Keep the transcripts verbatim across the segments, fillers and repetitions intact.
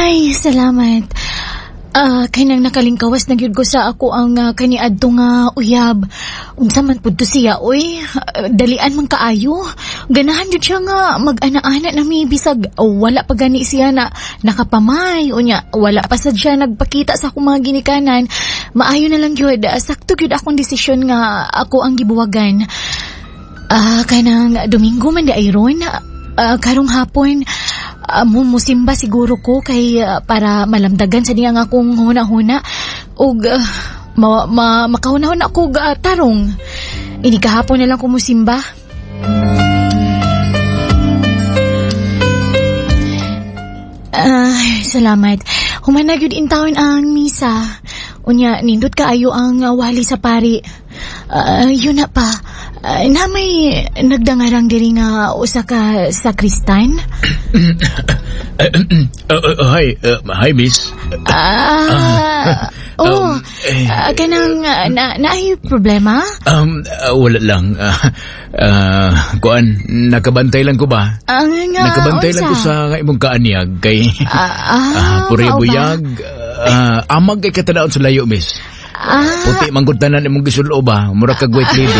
Ay, salamat. Ah, kay nang nakalingkawas na gyud ko sa ako ang uh, kaniadto nga uyab. Unsa man pud to siya, oy. Uh, dalian man kaayo. Ganahan jud siya nga mag-ana-ana na mi bisag uh, wala pa gani siya na nakapamay unya wala pa sad siya nagpakita sa akong mga ginikanan. Maayo na lang gyud, sakto gyud akong desisyon nga ako ang gibuwagan. Ah, uh, kay nang Domingo man di ayron. Uh, karong hapon Uh, musimba siguro ko kay uh, para malamdagan sa niya nga akong huna-huna o uh, ma, ma, makahuna-huna ako uh, tarong. Ini kahapon na lang ko musimba. Uh, salamat. Human na gyud in taon ang misa. Unya, nindot kaayo ang uh, wali sa pari. Uh, yun na pa. Uh, na may nagdangarang diri nga usa ka sakristan? uh, uh, uh, hi, uh, hi miss. Ah, uh, oh, um, eh, uh, kanang uh, na naay problema? Um, uh, wala lang. Uh, uh, kuan, nakabantay lang ko ba? Uh, nga, nakabantay unsa? lang ko sa imong kaanyag kay uh, ah, uh, puri buyag. Uh, amag kay katanaon sa layo miss. Ah. Puti manggutanan imong gisulo ba? Mura kag white lady.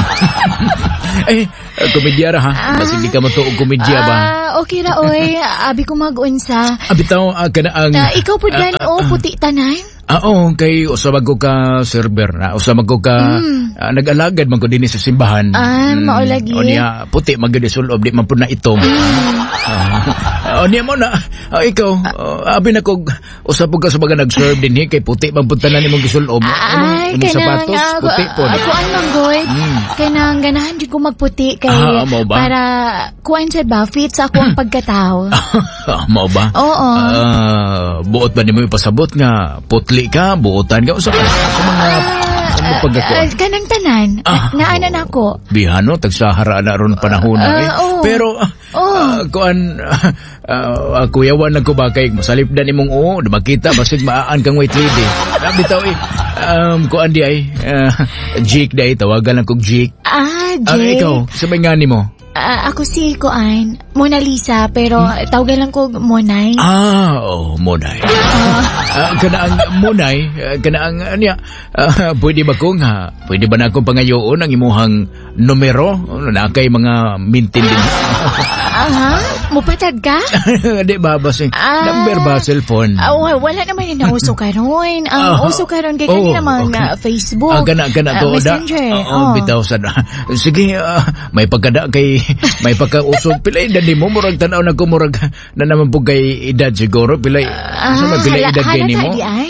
Eh, komedya ra ha. Ah. Basta di ka matuog komedya ba? Ah, okay ra oy. Abi ko mag-unsa. Abi taw uh, kana ang uh, ikaw pud gan uh, uh, oh, puti tanan. Ah, oo, kay usab ko ka server na. Usab ko ka mm. uh, nag-alagad man ko dinhi sa simbahan. Ah, mm. maulagi. O niya puti magud sulob di man pud na itom. Mm. Uh, o niya mo na. Uh, ikaw, uh, abi na ko usab ka sa baga nag-serve dinhi kay puti man pud tanan imong gisulob. Ay, imong sapatos nga, puti pud. Ako ang manggoy. Mm. Kay nang ganahan jud ko magputi kay ah, para kuan sa ba fit sa ako ang pagkatao. Mao ba? Oo. Uh, buot ba nimo ipasabot nga putli ka, buotan ka sa, sa mga sa pagkakuan. Uh, kanang tanan, ah, naanan oh, ako. Bihano, tagsahara na ron panahon na uh, eh. Oh. Pero, uh, oh. uh, kuan, uh, uh, kuyawan lang ko ba kay masalip na nimong oo, makita, basig maaan kang white lady. Uh, bitaw eh, um, kuan di ay, uh, Jake di ay, tawagan lang kong Jake. Ah, Jake. Uh, ikaw, sabay nga ni mo. Uh, ako si Kuan, Mona Lisa, pero hmm? tawagan lang ko Monay. Ah, oh, Monay. Uh, uh, kana ang Monay, uh, kana ang uh, niya, uh, pwede ba kong ha? Pwede ba na akong pangayoon ang imuhang numero? Na kay mga mintin din. Aha, mupatad ka? Di ba, basing ah, number ba, cellphone? Uh, wala naman yung nauso karon. Ang uh, uso karon kay kanina oh, mga okay. Facebook. Ah, gana, gana to, uh, Messenger. Da, uh, oh, bitaw sana. Sige, uh, may pagkada kay may pagkausog pilay edad mo murag tanaw na ko murag na naman po kay edad siguro pilay uh, sa pilay edad kay nimo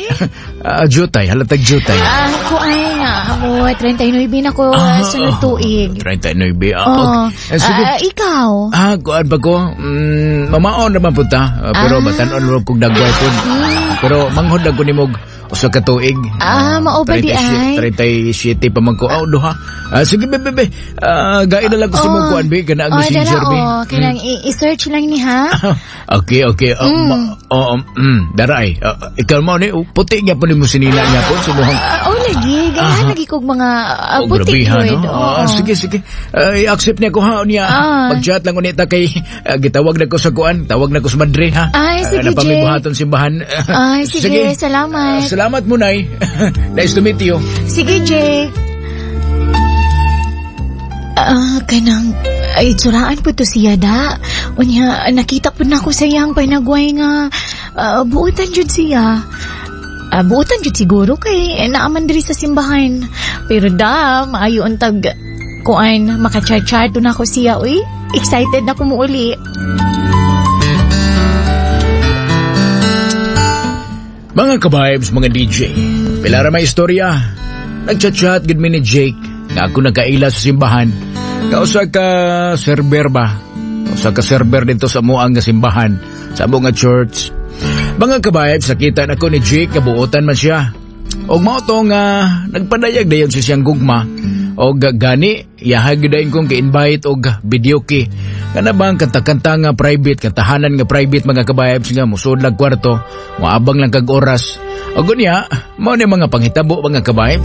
ah jutay halatag jutay ah ko ay amo thirty-nine na ko uh, sunod tuig thirty-nine ah oh. Okay. Uh, uh, ikaw ah kuan ba ko mm, mamaon naman po ta uh, pero ah. batanon ro kog dagway po mm. pero manghod ko nimog usa ka tuig. Ah, mao ba di ay? thirty-seven pa man ko. Oh, duha. Ah, sige, bebe, bebe. Ah, gain na lang ko sa mong kuan, be. Kana ang messenger, be. Oh, kailang hmm. i-search lang ni, ha? Okay, okay. Oh, mm. ma- oh, um, mm, daray. Uh, ikaw mo, ni, puti nga po ni mo sinila niya po. Sumuhang. Uh, oh, lagi. Ganyan lagi kong mga uh, oh, puti grabe, ko. No? Oh, oh. Sige, sige. Uh, i-accept niya ko, ha? Niya. Ah. Mag-chat lang unita kay, uh, gitawag na ko sa kuan. Tawag na ko sa madre, ha? Ay, sige, uh, napamibuhaton simbahan. Ay, sige, sige. Salamat. Uh, salamat mo, Nay. Nice to meet you. Sige, Jake. Ah, uh, kanang ay tsuraan po to siya da. Unya nakita po na ko sa iyang panagway nga uh, buutan jud siya. Uh, buutan jud siguro kay naaman diri sa simbahan. Pero da maayo untag kuan makachat-chat na ko siya. Uy, excited na ko muuli. Mga ka-vibes, mga D J, pilara may istorya. Nagchat-chat gid mi ni Jake nga ako nakaila sa simbahan. Nga usa ka server ba? Usa ka server dito sa amuang nga simbahan, sa amuang nga church. Mga ka-vibes, nakita na ko ni Jake nga buotan man siya. Og mao to nga nagpadayag dayon si siyang gugma. Og gani yahag dayon kong ki-invite og video key. Kana bang kanta-kanta nga private, kantahanan nga private mga kabayabs nga musud lang kwarto, moabang lang kag oras. Og unya, mao ni mga panghitabo mga kabayabs.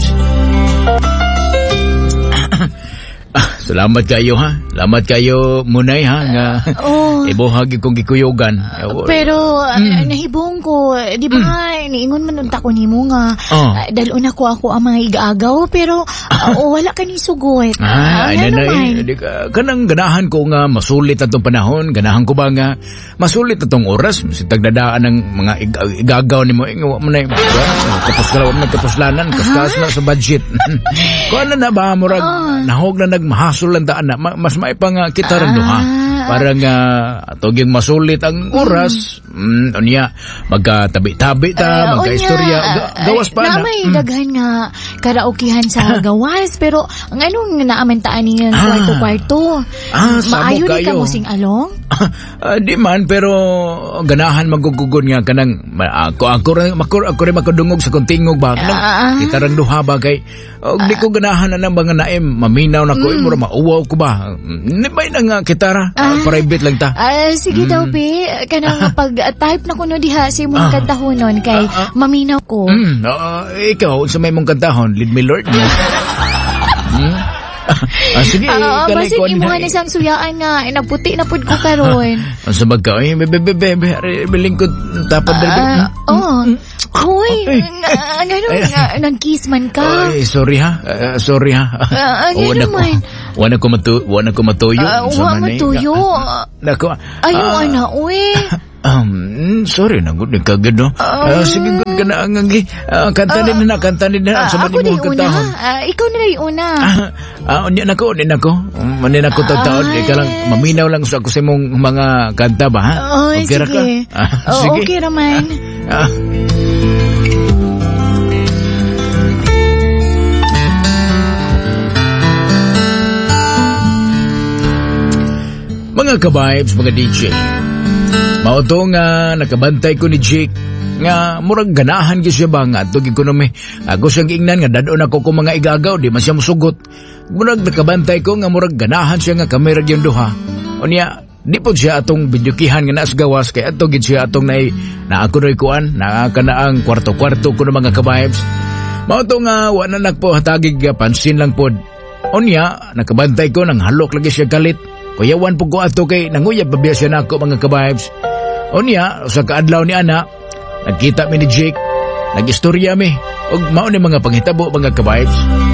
Salamat kayo ha. Salamat kayo Munay ha nga. Oh, ibuhag kong gikuyogan. Pero mm. nahibong ko, di ba, mm. niingon man unta ko nimo nga, oh. uh, dalon ako ako ang mga igaagaw, pero uh, wala ka ni sugot. Ah, ano naman? Kanang ganahan ko nga masulit atong panahon, ganahan ko ba nga masulit atong oras, sitag nadaan ng mga igagaw nimo, ingawa mo na, kapos ka lang, nagkapuslanan, kaskas na sa budget. Kung ano na ba, murag, uh. nahog na nagmahasol lang daan na, mas maipang uh, kita rin do, ha? Para nga, atog yung masulit ang oras, mm. mm, unya, magkatabi-tabi ta, uh, magka-istorya, ga- gawas pa na. Na may mm. daghan nga karaokehan sa gawas, pero ang anong naamantaan niya ah. kwarto-kwarto? Ah, maayo kayo. Di ka mo sing along? Uh, di man, pero ganahan magugugon nga kanang, ako, ako, ako, ako rin makadungog sa kuntingog ba? Kanang, uh, kita rang duha ba kay, uh, di ko ganahan na ng mga naim, maminaw na ko, mm. mura mauwaw ko ba? Di ba yun nga kitara? Uh, private lang ta. Uh, sige mm. daw, be. Kanang pag-type na kuno diha sa imong uh, kantahonon kay uh, uh, maminaw ko. Mm, uh, ikaw, sa may mong kantahon, lead me Lord. hmm? Ah, sige, uh, basit imuhan isang suyaan nga, nagputi na pud ko karon. Ang sabag ka, ay, bebe, bebe, bebe, bilingkod, tapad, bebe. Oo. Hoy, gano'n, nag-kiss man ka. Ay, sorry ha, uh, sorry ha. Ano naman? Wana ko matu, wana ko matuyo. Wana matuyo. Nako. Ayaw, ana, uy. Um, sorry na, good kagad, no? Uh, sige, good ka na ang angi. Uh, kanta din na, kanta din na. Uh, ako na yung una. Uh, ikaw na yung una. Ah, uh, unin ako, unin ako. Manin ako tataon. Ika lang, maminaw lang sa ako sa mong mga kanta ba, ha? Oh, okay, sige. Ka? Uh, oh, sige. Okay naman. Ah. Mga ka-vibes, mga D J, mao to nga nakabantay ko ni Jake nga murag ganahan gyud siya ba nga adto gid kuno me ako siyang giingnan nga dadon ako ko mga igagaw di man siya mosugot. Murag nakabantay ko nga murag ganahan siya nga kamera gyud duha. Unya di po siya atong bidyukihan nga nas gawas kay adto gid siya atong nay na ako noy kuan na kanaang kwarto-kwarto kuno mga ka-vibes. Mao to nga wa na nagpo hatagig pansin lang pod. Unya nakabantay ko nang halok lagi siya galit. Kuyawan po ko ato kay nanguyab babiya siya na ako mga ka-vibes. O niya, sa kaadlaw ni Ana, nagkita mi ni Jake, nag-istorya mi, o mao ni mga panghitabo mga ka-vibes.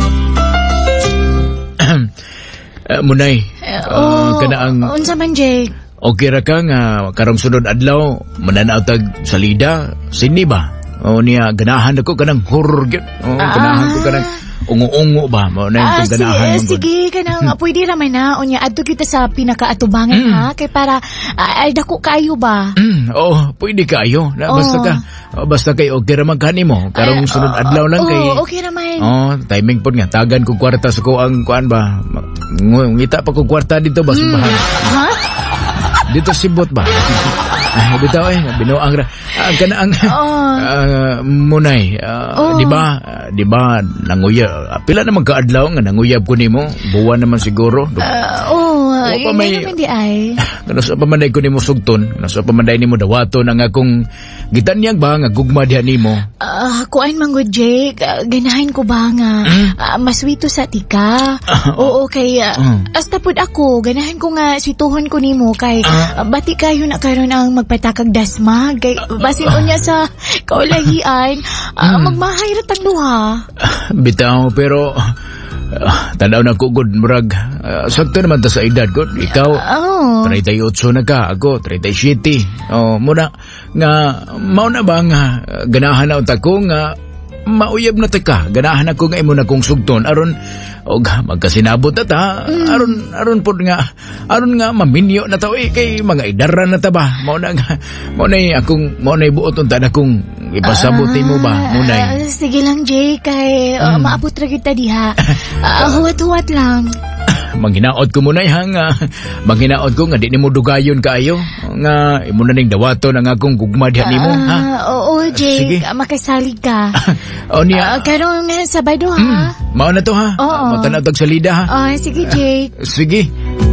uh, Munay, uh, oh, kanaang... Unsa man Jake? Okay ra ka nga, karong sunod adlaw, mananaw tag salida, sini ba? O niya, ganahan ako kanang horror, o ah. ganahan ko kanang... Ungo-ungo ba? Mo na yung ganahan mo. Sige, kanang pwede raman na. O niya, adto kita sa pinakaatubangan mm. ha? Kay para, ay dako kayo ba? Mm. Oh, pwede kayo. Na, oh. Basta ka, oh, basta kay okay raman ka ni mo. Karong sunod uh, adlaw lang oh, kay... Oh, okay raman. Oh, timing po nga. Tagan ko kwarta sa ko ang kuan ba? Ngita pa ko kwarta dito ba? Subahan. Mm. Ha? Dito sibot ba? Ay, bitaw eh, binuang ra. Uh, kanaang oh. uh, munay, uh, oh. di ba? Uh, di ba nanguya? Pila naman kaadlaw nga nanguyab ko nimo? Buwan naman siguro. Uh, oh, uh, yun may, naman di ay. Nasa pamanday ko nimo sugton, nasa pamanday nimo dawaton ang akong gitanyag ba nga gugma diha nimo? Ah, uh, kuan man gud Jake, uh, ganahan ko ba nga hmm? uh, maswito sa tika. Uh, Oo, kay uh, uh. hasta pud ako, ganahan ko nga swituhon ko nimo kay uh, uh, bati kayo na karon ang magpatakag dasma kay basin unya sa kaulahian uh, hmm. magmahay ra tang duha. Bitaw pero uh, tanaw na ko gud murag uh, sakto naman ta sa edad ko. Ikaw oh. thirty-eight na ka, ako thirty-seven. Oh, muna nga mao na ba nga uh, ganahan na unta ko nga mauyab na ta ka. Ganahan ako nga imo na kong sugton aron og magkasinabot na ta mm. aron aron pod nga aron nga maminyo na ta eh, kay mga idaran na ta ba mao na nga mao na akong mao na buot unta na kung ipasabot uh, mo ba munay. Uh, sige lang Jay kay uh, mm. maabot ra kita diha. Uh, huwat-huwat lang. Manghinaot ko muna hang uh, manghinaot ko nga di nimo dugayon kaayo nga imo na ning dawaton ang akong gugma diha nimo uh, ha. Oo Jay, makasalig ka. O niya. Uh, karon nga Sabado ha. Mm, mao na to ha. Oo. Matanaw tag salida ha. Oh, sige Jay. Uh, sige.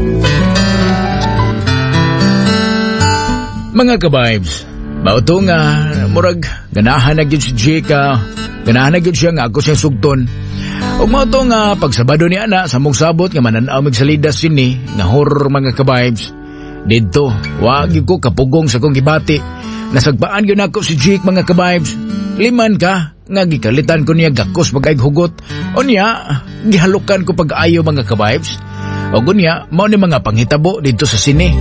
Mga ka-vibes, mao to nga murag ganahan na gyud si Jake, ganahan na gyud siya nga ako siyang sugton. Ug mao to nga pagsabado ni ana sa mong sabot nga mananaw mig salida sini nga horror mga ka-vibes. Dito, wag yun ko kapugong sa kong gibati. Nasagbaan yun ako si Jake mga kabibes. Liman ka, nga gikalitan ko niya gakos pag hugot. O niya, gihalukan ko pag ayaw mga kabibes. O gunya, mao ni mga panghitabo dito sa sine.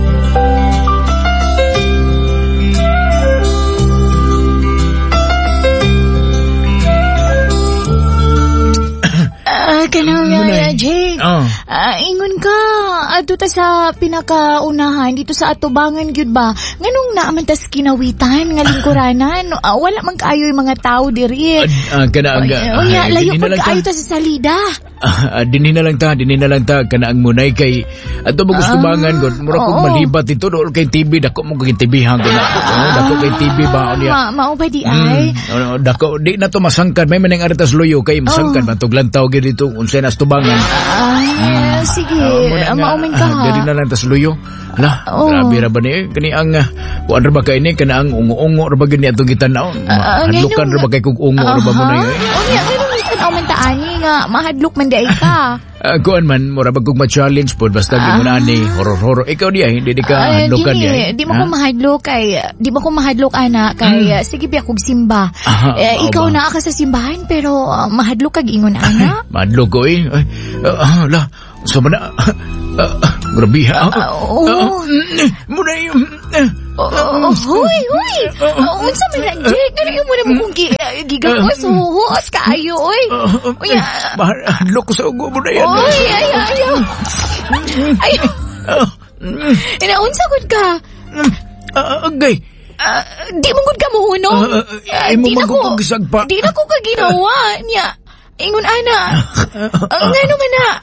Ah, kanang uh, Jake. Oh. Ah, ingon ka adto ta sa pinakaunahan dito sa atubangan gyud ba? Nganong naaman tas kinawitan nga lingkuranan? Ah, wala man kaayo yung mga tao diri. Ah, kana ang O ya, layo pag kaayo ta sa salida. Ah, dinhi na lang ta, dinhi na lang ta kana ang munay kay ato mo gusto bangan gud. Mura kog malibat ito dool kay T V dako mo kay T V hang kana. Oh, dako kay T V ba niya. Ma mao ba di ay? Mm, dako di na to masangkad may manang aritas loyo kay masangkad man tog lantaw gid dito unsay nas tubangan. Ah, sige. Uh, Maumin ka ha. Dili na lang tas luyo. Hala, Oh. grabe ra ba ni kani ang uh, kuan ra ba kay ni kana ang ungo-ungo ra ba gani atong gitanaw. Ah, Hadlukan ngayon- ra ba kay kog ungo ra ba mo na yun? O niya, ngayon man ta ani nga mahadlok man di ay ka. Uh, kuan man mura ba kog ma-challenge pod basta di mo na ani horror-horror ikaw di ay hindi di ka Ay, hadlukan di. dili, ay. di mo Ha? ko mahadlok kay di mo ko mahadlok ana kay ah, sige biya kog simba. Aha, Eh, oo ikaw ba? na ka sa simbahan pero ah, mahadlok kag ingon ana. Madlog ko eh. Ay, ah, la, sa mana. Ah, ah, grabe ha. Ah, oo. Muna yung... Oh, oh, hoy, hoy. Ah, unsa man na Jake, ano yung muna mo kong gi- ah, gigawos huhos kaayo oy. Uya. Mahadlok ko sa ugo mo na yan. Oy, ay ayaw. Ayaw. Ina unsa gud ka? Ah, agay. Ah, di mo gud ka muhuno. Ah, ah, imo di na man ko kung gisagpa. Di na ko ka ginawa niya. Ingon ana. Ang ngano man na.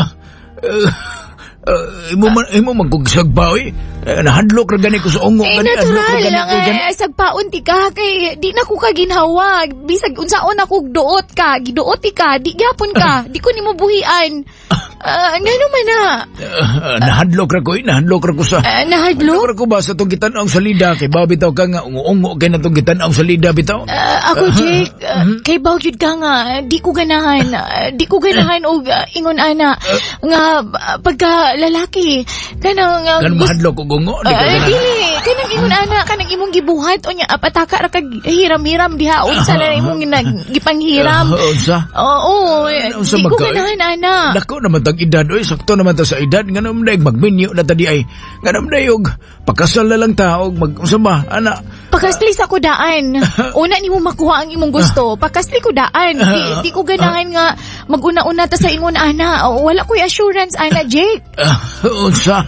Uh, imo man imo man kog sagbaw eh. Uh, nahadlok ra gani ko sa ungo Eh, gani hadlok ra natural gani lang ko gani. eh. Sagpaon ti ka kay di na ko ka ginhawa. Bisag unsaon ako duot ka, giduot ti ka, di gyapon ka, di ko nimo buhian. Ah, ngano man na? Uh, nahadlok ra ko eh, nahadlok ra ko sa Ah, nahadlok? Nahadlok ra ko ba sa tong gitan-ang salida kay ba bitaw ka nga ungo-ungo kay natong gitan-ang salida bitaw. Ah, ako Jake, ah, kay Bawyud ka nga, di ko ganahan, ah, di ko ganahan og ah, ingon ana nga ah, pagka lalaki kanang uh, Kan mahadlok ko gungo di ko Ah, ganahan. dili, kanang ingon ana, kanang imong gibuhat o nya apataka ra kag hiram-hiram diha unsa na imong ginag- gipanghiram. Ah, unsa? Oo, eh, Ano, unsa di ko magka- ganahan ana. Dako naman tag edad oy, sakto naman ta sa edad nganong daig magminyo na ta di ay. Nganong daig og pakasal na lang ta og mag unsa ba ana. Pakasli sa kudaan. Una nimo makuha ang imong gusto. Pakasli kudaan. Di, di ko ganahan nga maguna-una ta sa ingon ana. Wala ko'y assurance ana, Jake. Ah, unsa?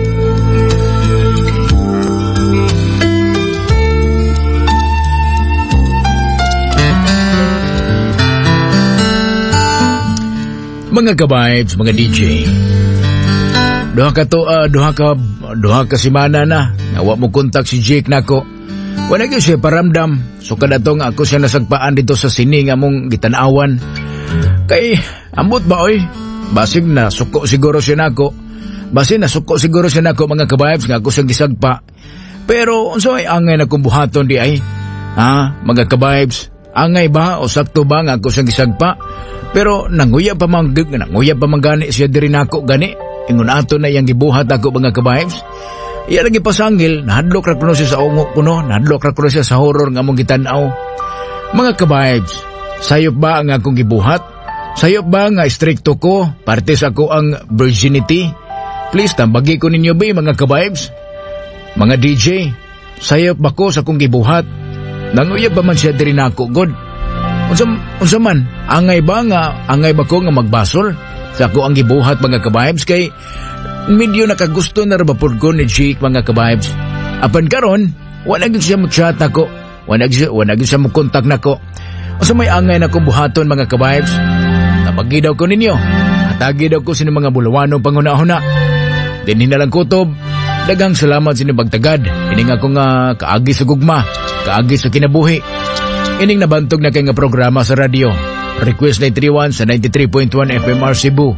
Mga ka-vibes, mga D J. Duha ka to, ah, duha ka, duha ka simana na. Nawa mo kontak si Jake nako. Wala gyud siya paramdam. So kada to nga ako siya nasagpaan dito sa sini nga mong gitanawan. Kay ambot ba oy? Basig na suko siguro siya nako. Basig na suko siguro siya nako mga ka-vibes nga ako siyang gisagpa. Pero unsa ay angay na kong buhaton di ay? Ha, mga ka-vibes, angay ba o sakto ba nga ako siyang gisagpa? Pero nanguya pa man nanguya pa man gani siya diri nako gani. Ingon ato na yang gibuhat ako mga ka-vibes. Iya lagi pasangil, nahadlok ra kuno siya sa ungo kuno, nahadlok ra kuno siya sa horror nga mong gitan-aw. Mga ka-vibes, sayop ba ang akong gibuhat? Sayop ba nga stricto ko, parte sa ko ang virginity? Please, tambagi ko ninyo ba mga ka-vibes? Mga D J, sayop ba ko sa kong gibuhat? Nanguyab ba man siya diri nako god? Unsa unsa man, angay ba nga, angay ba ko nga magbasol? Sa ko ang gibuhat mga ka-vibes kay medyo nakagusto na rabapod ko ni Jake mga ka-vibes. Apan karon, wala gyud siya mo chat ako. Wala gyud wala gyud siya mo kontak nako. Unsa may angay na ko buhaton mga ka-vibes? Napagi daw ko ninyo. Atagi daw ko sini mga bulawanong pangunahuna. Dinhi na lang kutob. Dagang salamat sini bagtagad. Ining ako nga kaagi sa gugma, kaagi sa kinabuhi. Ining nabantog na kay nga programa sa radyo. Request nine three one sa ninety-three point one F M R Cebu.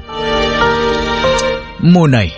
Munay.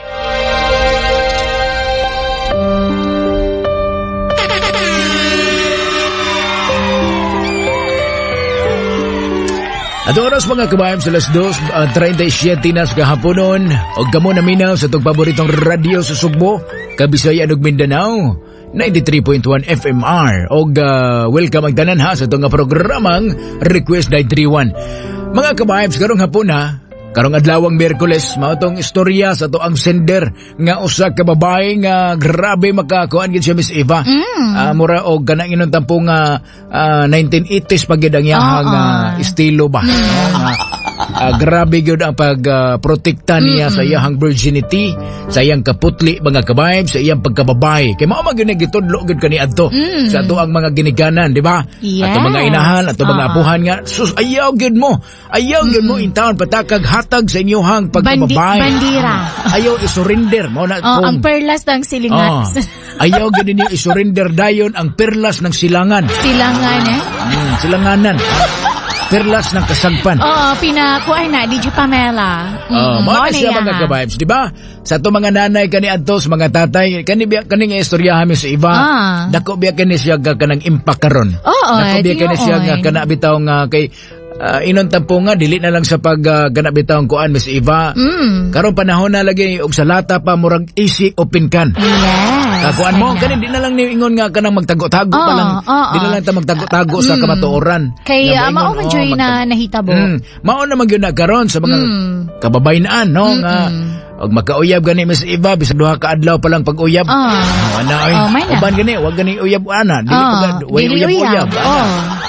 At oras mga kabayam sa las dos, uh, thirty-seven na sa kahaponon. O kamo naminaw sa itong paboritong radyo sa Sugbo, Kabisayan ug Mindanao. ninety-three point one F M R. Og uh, welcome ang tanan ha sa itong nga programang Request nine three one. Mga ka-vibes, karong hapon ha, karong adlawang Miyerkules, mao tong istorya sa to ang sender nga usa ka babae nga grabe makakuan gid siya Miss Eva. Mm. Uh, mura og kanang inon tampo nga uh, nineteen eighties pagid ang iyahang uh, estilo ba. Mm. No, nga, uh, grabe gyud ang pag-protekta uh, niya mm-hmm. sa iyahang virginity, sa iyang kaputli mga kabayb, sa iyang pagkababae. Kay mao man gyud gitudlo gyud kaniadto mm. sa ato ang mga ginikanan, di ba? Yes. Ato mga inahan, ato uh. mga apuhan nga sus ayaw gyud mo. Ayaw gyud mm. mo intawon patakag hatag sa inyohang pagkababae. Bandi- bandira. Ayaw isurrender mo na. Oh, ang perlas ng silingat. Oh. Ayaw gyud ninyo isurrender dayon ang perlas ng silangan. Silangan eh? Mm, silanganan. Perlas ng kasagpan. Oo, pinakuan na, D J Pamela. Oh, mm, mga na siya mga ka-vibes, di ba? Sa to mga nanay kani adto, sa mga tatay, kani biya kani nga istoryahan mi sa iba. Ah. Dako biya kani siya ga kanang impact karon. Oo, dako biya kani siya nga kana bitaw nga kay uh, inon tampo nga dili na lang sa pag uh, kana bitaw kuan Miss Eva. Mm. Karon panahon na lagi og sa lata pa murag easy open can. Yes. Kakuan mo kani di na lang ni ingon nga kanang magtago-tago oh, pa lang. Oh, di na lang ta magtago-tago mm. sa kamatuoran. Kay uh, mao man joy na nahitabo. Mm, mao na man gyud na karon sa mga mm. kababaynaan no Mm-mm. nga og makauyab gani Miss Eva bisan duha ka adlaw pa lang pag-uyab. Oh. Oh, ana ay. Oh, uban gani wag gani uyab ana dili oh. pag uyab-uyab. Oh.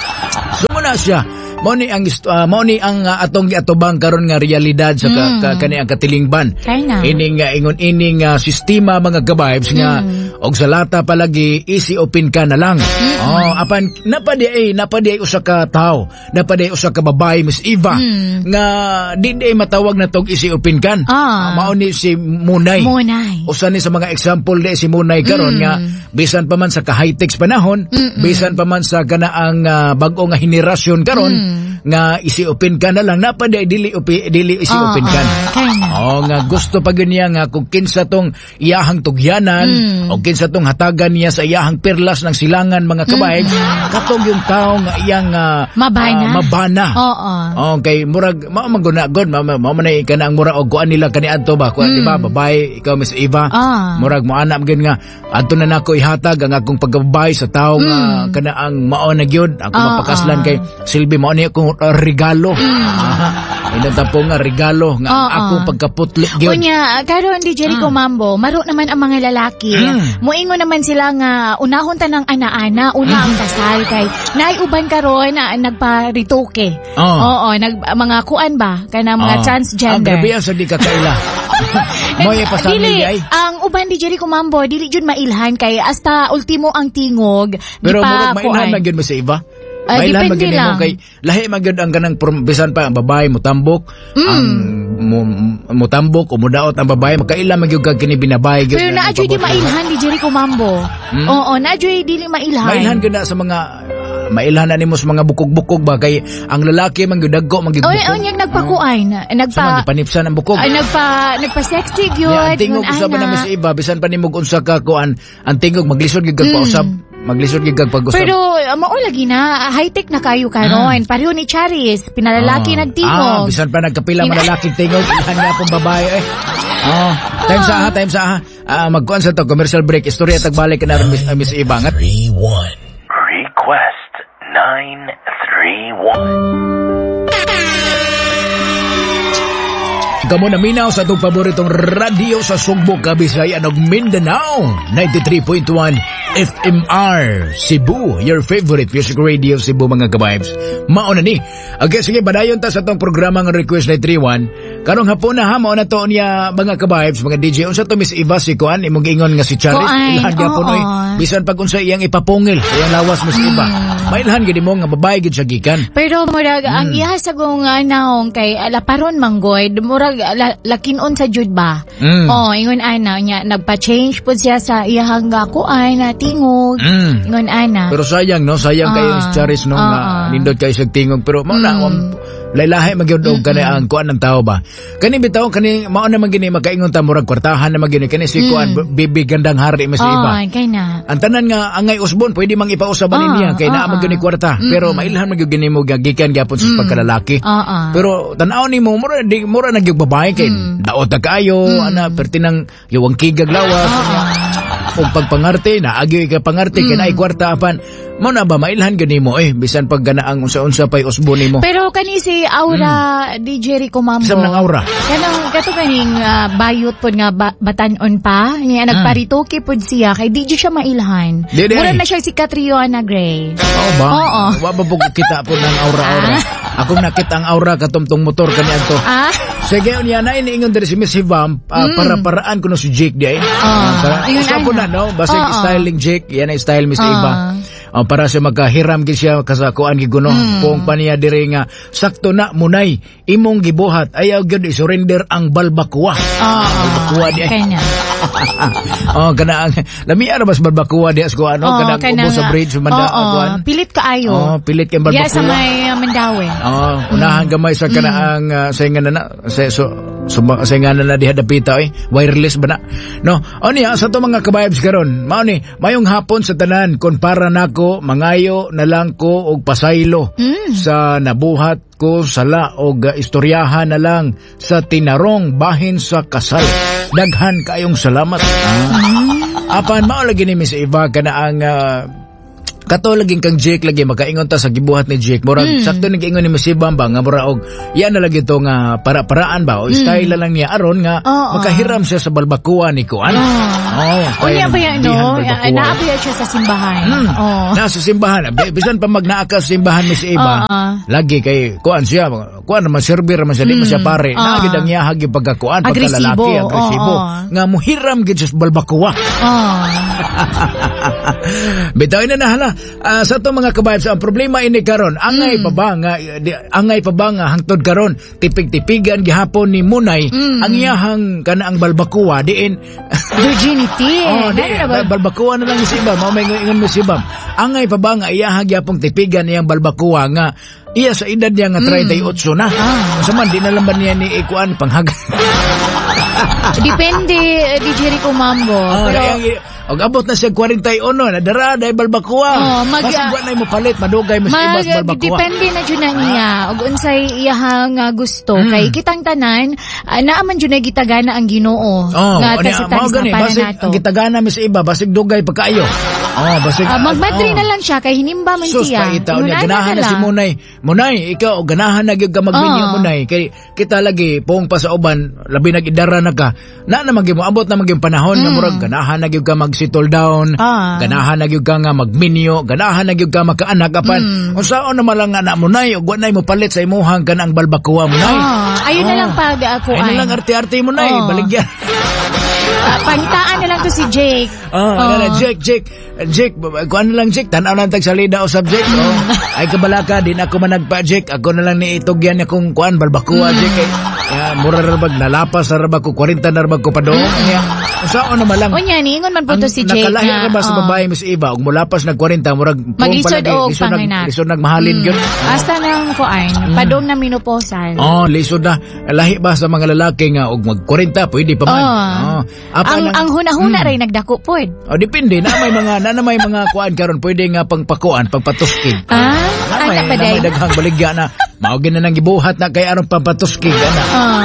So muna siya mao ni ang uh, mao ni ang uh, atong giatubang karon nga realidad sa ka, mm. ka, kani ang katilingban. Kaya Ining nga ingon ining uh, sistema mga ka-vibes nga mm. og sa lata palagi easy open ka na lang. Mm. Oh, apan napadi ay napadi ay usa ka tawo, napadi ay usa ka babae Miss Eva mm. nga di di matawag na tong easy open kan. Ah. Uh, mao ni si Munay. Munay. Usa ni sa mga example di si Munay karon mm. nga bisan pa man sa ka high-tech panahon, Mm-mm. bisan pa man sa kanaang uh, bag-o nga henerasyon karon mm. nga isi open ka na lang napadi dili upi, dili isi oh, open kan. Oh, oh nga gusto pa niya nga kung kinsa tong iyahang tugyanan mm. o kinsa tong hatagan niya sa iyahang perlas ng silangan mga kabayb mm. katong yung tao nga iyang uh, mabana. Uh, mabana. Oo. Oh, oh. Okay, murag mao man gunagod mao mao man ay kanang murag og kuan nila kaniadto ba kuan mm. di ba babae ikaw Miss Eva ah. murag mo ana gyud nga adto na nako ihatag ang akong pagbabae sa tao mm. nga kanaang mao na gyud ako oh, mapakaslan oh. kay silbi mao ni akong uh, regalo. Mm. Ina tapo nga regalo nga oh, akong oh. pagkaputli gyud. Unya karon di Jericho mm. Mambo, maro naman ang mga lalaki. Mm. Moingon naman sila nga unahon ta ng ana-ana, una mm. ang kasal kay naay uban karon na nagparitoke. Oh. Oo, nag mga kuan ba kana mga oh. transgender. Ang grabe sa di ka kaila. Moy pasamili ay. Ang uban di Jericho Mambo, dili jud mailhan kay hasta ultimo ang tingog. Pero murag mailhan man gyud mo sa iba. Uh, Mailan magini mo kay lahi magyud ang kanang bisan pa ang babae mo tambok mm. ang mo, mo tambok o mudaot ang babae makailan magyud kag kini binabay gyud. Pero naadyoy di mailhan di Jericho Mambo. Hmm? Oo, naadyoy dili mailhan. Mailhan gyud na sa mga uh, mailhan na nimo sa mga bukog-bukog ba kay ang lalaki man gyud dagko man gyud bukog. Oy, oy, nagpakuan, nagpa so, panipsan ang bukog. Ay nagpa nagpa-sexy gyud. Yeah, tingog usab na Miss Eva bisan pa nimo unsa ka kuan ang tingog maglisod gyud kag mm. pausab. Maglisod gyud kag pag-usab. Pero uh, mao lagi na high-tech na kayo karon. Mm. Pareho ni Charis, pinalalaki oh. nagtingog. Ah, bisan pa nagkapila man lalaki tingog, ilhan nga pong babae eh. Oh, time sa ha, time sa ha. Ah, magkuan sa to commercial break. Istorya tagbalik na ron Miss, uh, Miss Eva. three one Request nine three one. Kamo na minaw sa itong paboritong radio sa Sugbo, Kabisayan ug Mindanao, ninety-three point one F M R Cebu, your favorite music radio Cebu mga ka-vibes. Mao na ni. Okay, sige, badayon ta sa itong programa ng Request nine three one. Karong hapon na ha, mao na to niya mga ka-vibes, mga D J. Unsa to Miss Eva si Kuan, imong ingon nga si Charis, ilhan gyapon oy. Bisan pag unsa iyang ipapungil, iyang lawas Miss Eva. Mailhan gid mo nga babae gid siya gikan. Pero murag mm. ang iha sa gong uh, naong kay alaparon manggoy, murag la, lakinon sa jud ba. Mm. Oh, ingon ana nya nagpa-change pud siya sa iyang kuan na tingog. Mm. Ingon ana. Pero sayang no, sayang uh, kayo si Charis no uh, nga nindot kayo sa tingog pero mao na mm. lailahi magyud og kani ang kuan ng tao ba. Kani bitaw kani mao na man gini makaingon ta murag kwartahan na magini kani si mm. kuan bibi gandang hari Miss oh, Eva. Kay na. Ang tanan nga angay usbon pwede mang ipausaban oh, niya kay oh, naa man gini kwarta mm. pero mailhan magyud gini mo gagikan gyapon sa mm. pagkalalaki. Oh, oh. Pero tan-aw nimo mura di mura nagyug babae kay mm. daot na kayo mm. ana pertinang yuwang kigag lawas. Oh, oh. o pagpangarte na agyo ka pangarte mm. kinay kwarta apan mo na ba mailhan gani mo eh bisan pag ganaang unsa-unsa pay usbo nimo. Pero kani si Aura mm. D J Rico Mambo. Sam nang Aura. Kanang kato kaning uh, bayot pod nga ba, batan-on pa niya nagparitoke pod siya kay di siya mailhan. Mura na siya si Catriona Gray. Oo ba? Oo. Wa ba pug kita po ng Aura-Aura. Akong nakita ang Aura katumtong motor kani adto. Ah. Sige unya na iniingon diri si Miss Hivam uh, mm. para paraan kuno si Jake di ay. Uh, uh, Sa po na no basig uh, styling Jake yan ay style Miss uh, Eva. Uh, para sa magkahiram gid siya kasakuan giguno mm. pong paniya diri nga sakto na munay imong gibuhat ayaw gyud i-surrender ang balbakuwa. Ah, balbakuwa di ay. Oh kana ang lami ara bas balbakuwa di as ko ano oh, kana ubo sa bridge manda oh, oh, pilit kaayo. Oh, pilit kay balbakuwa. Yeah, sa may uh, Mandawi. Oh, unahan mm. gamay sa kana ang uh, saingan na sa so, so saingan na diha dapita eh wireless ba na. No, oni sa to mga kabayabs karon mao ni mayong hapon sa tanan kon para nako mangayo na lang ko og pasaylo mm. sa nabuhat ko sala og uh, istoryahan na lang sa tinarong bahin sa kasal. Daghan kayong salamat. Ah. Mm. Apan mao lagi ni Miss Eva kana ang uh, kato laging kang Jake lagi makaingon ta sa gibuhat ni Jake murag mm. sakto nag-ingon ni Miss Eva ba nga mura og yan na lagi to nga para-paraan ba o mm. style lang niya aron nga oh, makahiram siya sa balbakuwa ni Kuan. Oh, oh unya ba yan no? Naapya siya sa simbahan. Hmm. Oh. Na sa simbahan. Bisan pa magnaaka sa simbahan Miss Eva, uh, uh. lagi kay Kuan siya, Kuan naman server man siya, mm. di man siya pare. Uh. Nagid ang iyahag yung pagkakuan, pagkalalaki, agresibo. Oh, oh. Nga muhiram gid sa balbakuwa. Oh. Bitaw na nahala. Uh, sa to mga kabayabs, ang problema ini karon, angay mm. pa ba nga di, angay pa ba nga hangtod karon tipig-tipigan gihapon ni Munay mm. ang iyahang kana ang balbakuwa diin virginity. Oh, di ba balbakuwa na lang si Ibam, mao may ingon mo si Ibam. Angay pa ba nga iyahang gyapong tipigan niyang balbakuwa nga iya sa edad niya nga thirty-eight na. Ah. Sa man di na lang ba niya ni ikuan panghag. Depende D J Rico Mambo. Oh, pero og abot na siya forty-one na dara dai balbakuwa. Oh, mag Masugwa na mo palit madugay mas ibas balbakuwa. Depende na jud na niya og unsay iyahang uh, gusto mm. kay kitang tanan uh, naaman jud na gitagana ang Ginoo. Oh, nga ta sa tanan nato. Ang gitagana mi sa iba basig dugay pagkaayo. Oh, basig uh, magmadri oh. na lang siya kay hinimba man Sus, siya. Sus pa niya ganahan na si Munay. Munay ikaw og ganahan na gyud ka magminyo oh. Munay kay kita lagi pong pa sa uban labi nag-idara na ka. Na na magimo abot na maging panahon mm. nga murag ganahan na gyud ka mag-settle down. Ah. Ganahan na gyud ka nga magminyo, ganahan na gyud ka makaanak apan. Mm. Unsaon naman lang anak mo nay ug wanay mo palit sa imuhang kanang balbakuwa mo nay. Ah. Ayun oh. na lang pag ako ay. Ayun na lang arte-arte mo nay, oh. baligyan. Uh, pangitaan na lang to si Jake. Oh, oh. Na, Jake, Jake, Jake, kuan na lang Jake, tanaw lang tag salida o subject. Oh. Ay kabalaka, din ako managpa Jake, ako na lang niitugyan akong kuan balbakuwa mm. Jake. Ay, uh, mura rabag nalapas na rabag ko, forty na rabag ko pa doon. Mm. Saan naman lang. O niya, ningon man po to si Jake. Nakalahi na ba sa babae Miss Eva, og mulapas nag forty, murag mag-lisod o panganak. Lisod nagmahalin yun. Hasta nang kuan, padong na menopausal. Oh, lisod na. Lahi ba sa mga lalaki nga, og mag forty, pwede pa man. Oh. Ang, ang huna-huna hmm. rin nagdako pod. Oh, depende na may mga na, na may mga kuan karon pwede nga pangpakuan, pagpatuskig. Ah, na may, ana pa na may daghang baligya na maugin na nang gibuhat na kay aron pampatuskig ana. Ah.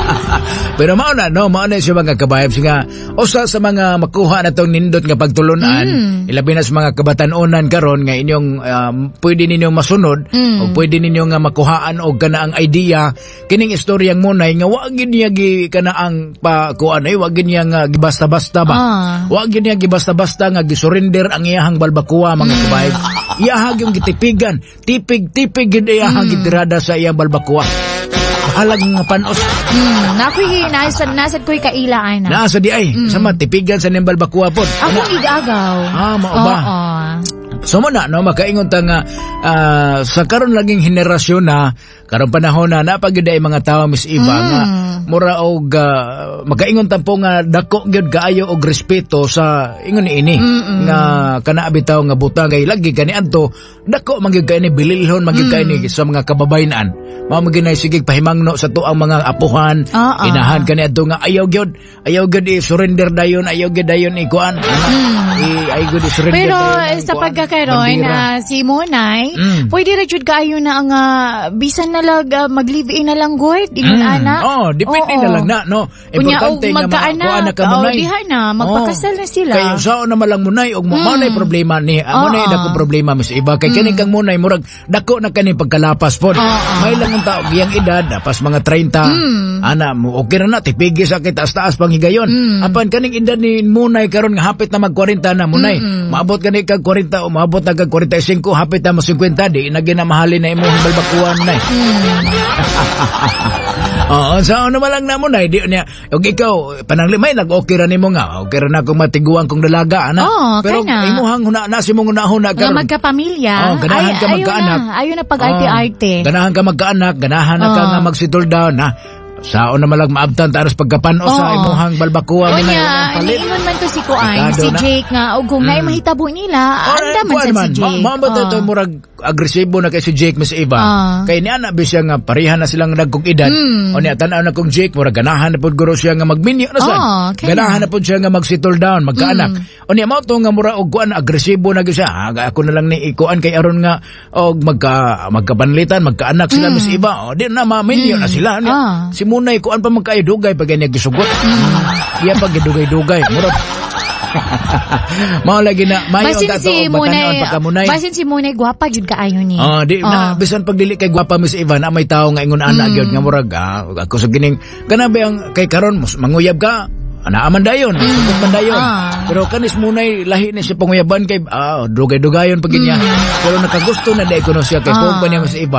Pero mao na no, mao na siya mga kabayabs nga usa sa mga makuha na tong nindot nga pagtulunan, mm. ilabi na sa mga kabatan-onan karon nga inyong um, pwede ninyong masunod mm. o pwede ninyo nga makuhaan og kana ang idea kining istoryang Munay nga wa gid niya gi kana ang pa kuan ay wa gid niya nga gibasta-basta ba. Ah. Wa gid niya gibasta-basta nga gisurrender ang iyahang balbakuwa mga kabayabs. Iyahag yung gitipigan, tipig-tipig gid iyahang mm. gitirada sa iyang balbakuwa. Halag nga panos. Hmm, nakoy nasa nasa ko'y kailaan na. Nasa di ay, mm. sama tipigan sa nimbal bakuwa po. Ako igagaw. Ah, mao ba? Oo. So mo na, no, makaingon ta nga uh, sa karon laging henerasyon na karon panahon na napagid ay mga tawo Miss Eva mm. nga mura og uh, makaingon ta po nga dako gyud kaayo og respeto sa ingon ini Mm-mm. nga kana bitaw nga butang kay lagi kani adto dako magyud kay ni bililhon magyud kay ni sa mga kababayenan mao maginay sige pahimangno sa tuang mga apuhan uh-uh. inahan kani adto nga ayaw gyud ayaw gyud i surrender dayon ayaw gyud dayon ikuan mm. i ay gyud i surrender pero sa pagka karon Bandira. na si Monay, Mm. pwede ra jud kaayo na ang ah, bisan na lag ah, mag-live-in na lang gud ingon Mm. ana. Oh, depende Oo. na lang na, no? Kunya og Importante nga magkaanak, makuha ka oh, munay. diha na, magpakasal na sila. Kaya sao na malang munay og mo Mm. na problema ni amo na Oo. dako problema mis iba kay kani kang munay murag dako na kani pagkalapas pod. Oo. May lang ang tao giyang edad pas mga thirty. Mm. Ana mo okay ra na tipigi sa kita taas pang higayon. Mm. Apan kaning edad ni munay karon nga hapit na mag forty na munay. Mm-mm. Maabot kani kag forty o maabot na kag forty-five hapit na mo fifty di na ginamahalin na imong balbakuan na. Oo, sao na malang na mo na, di niya. Og ikaw, pananglimay, nag-okay ra nimo nga. Okay ra na akong matiguan kong dalaga, ana. Oo, pero kana. imuhang huna, nasi mong unahon na Nga karon. magkapamilya. Oh, ganahan ka ayaw magkaanak. na, ayaw na pag-arte-arte. Oh, ganahan ka magkaanak, ganahan na ka Oh. nga mag-settle down, ha. Sao na malang maabtan taras pagkapano sa Oo. imuhang balbakuan mo na Onya, yung palit. niingon man to si Kuan, Dekado si na. Jake nga, o kung naay mahitabo nila, anda man sa si Jake. Ma ba Oo. ito murag agresibo na kay si Jake Miss Eva. Ah. Kay niya na siya nga parihan na silang nagkong edad. Mm. O niya tanaw na kong Jake murag ganahan na pud guro siya nga magminyo na sad. Oh, kaya Ganahan na. na pud siya nga mag-settle down, magkaanak. Mm. O niya mao to nga mura og kuan agresibo na gyud siya. Ah, ako na lang ni ikuan kay aron nga og magka magkabanlitan, magkaanak sila Mm. Miss Eva. O di na maminyo Mm. na sila. Niya. Ah. Si Munay kuan pa magkayo dugay pag niya gisugot. Mm. Iya pag dugay-dugay. Murag mao lagi na mayo Basin ta si to batanon Munay, pagkamunay. basin si Munay, gwapa jud kaayo ni. Oh, di na Oh. bisan pag dili kay gwapa Miss Eva na may tawo nga ingon ana Mm. gyud nga murag ah, ako sa gining kana ba ang kay karon mus- manguyab ka ana man dayon, sugot man dayon. Ah. Pero kanis munay lahi ni si panguyaban kay ah, dugay-dugayon pag niya. Mm. Pero nakagusto na dai kuno siya kay Ah. pog pa niya Miss Eva.